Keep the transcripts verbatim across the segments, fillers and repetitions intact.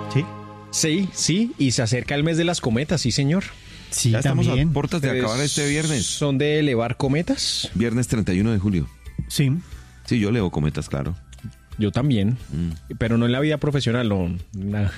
¿Sí? Sí, sí, y se acerca el mes de las cometas, sí, señor. Sí, Ya estamos también. a puertas de acabar este viernes. ¿Son de elevar cometas? Viernes treinta y uno de julio. Sí. Sí, yo leo cometas, claro. Yo también, Mm. pero no en la vida profesional, no. na-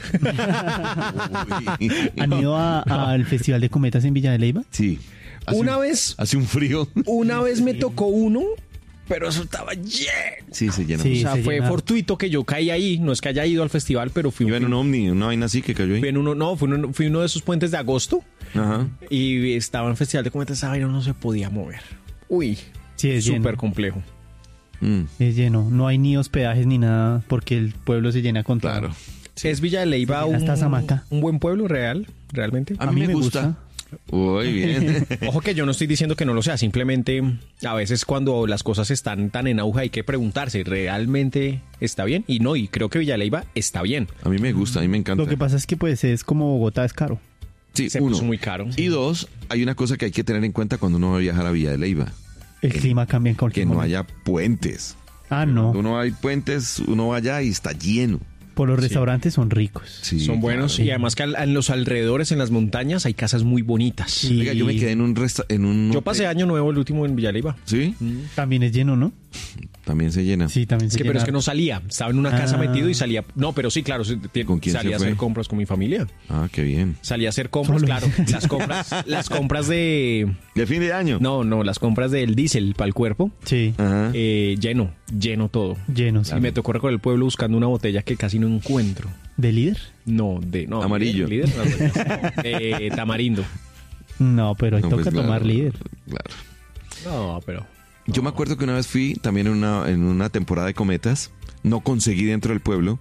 ¿Han ido a- al Festival de Cometas en Villa de Leyva? Sí. Hace Una un- vez, Hace un frío. una vez me tocó uno, pero eso estaba lleno. Sí, se llenó. Sí. O sea, se fue llena. fortuito que yo caí ahí. No es que haya ido al festival, pero fui, Iba en un ovni, una vaina así que cayó ahí. fui en uno, no, fui uno, fui uno de esos puentes de agosto Ajá. y estaba en el festival de cometas, esa vaina no se podía mover. Uy, Sí, es súper lleno. complejo. Mm, Es lleno. No hay ni hospedajes ni nada porque el pueblo se llena con todo. claro. ¿Es Villa de Leyva Se llena un, hasta Zamaca. un buen pueblo real, realmente? A mí, me gusta. Uy, bien. Ojo que yo no estoy diciendo que no lo sea, simplemente a veces cuando las cosas están tan en auge hay que preguntarse, ¿realmente está bien? Y no, y creo que Villa de Leyva está bien. A mí me gusta, a mí me encanta. Lo que pasa es que pues es como Bogotá es caro. Sí, Se uno. puso muy caro. Y dos, hay una cosa que hay que tener en cuenta cuando uno va a viajar a Villa de Leyva. El clima cambia en Que cualquier no momento. haya puentes. Ah, no. Uno hay puentes, uno va allá y está lleno. Por los restaurantes son ricos. Sí, Son buenos claro. y además que al- en los alrededores, en las montañas, hay casas muy bonitas. Sí. Oiga, yo me quedé en un resta en un Yo pasé año nuevo el último en Villa de Leyva. ¿Sí? También es lleno, ¿no? También se llena. Sí, también Es se que, pero es llena. que no salía. Estaba en una casa Ah. metido y salía. No, pero sí, claro. sí, ti- ¿Con quién salía se a fue? hacer compras con mi familia. Ah, qué bien. Salía a hacer compras, Solo. claro. Las compras, las compras de. ¿De fin de año? No, no, las compras del diésel para el cuerpo. Sí, Ajá. eh, lleno, lleno todo. lleno, sí. Y me tocó recorrer el pueblo buscando una botella que casi no encuentro. ¿De líder? No, de. No, Amarillo. líder, líder, no, de tamarindo. No, pero ahí No, toca pues, claro, tomar líder. Claro. No, pero. Yo me acuerdo que una vez fui también en una, en una temporada de cometas. No conseguí dentro del pueblo.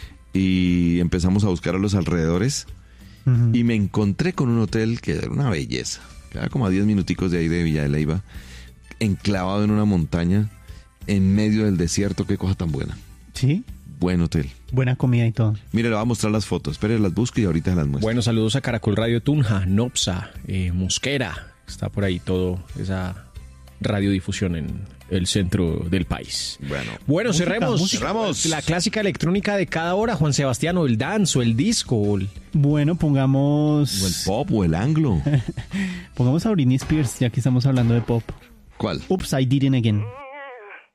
Y empezamos a buscar a los alrededores. Ujú. Y me encontré con un hotel que era una belleza. Quedaba como a diez minuticos de ahí de Villa de Leyva. Enclavado en una montaña. En medio del desierto. Qué cosa tan buena. Sí, Buen hotel. buena comida y todo. Mire, le voy a mostrar las fotos. Espere, las busco y ahorita las muestro. Bueno, saludos a Caracol Radio Tunja, Nopsa, eh, Mosquera. Está por ahí todo esa radiodifusión en el centro del país. Bueno. Bueno, Música, cerremos. música. Cerramos. La clásica electrónica de cada hora, Juan Sebastián, o el dance, o el disco, o el- Bueno, O el pongamos pop o el anglo. pongamos a Britney Spears, ya que estamos hablando de pop. ¿Cuál? Oops, I Did It Again.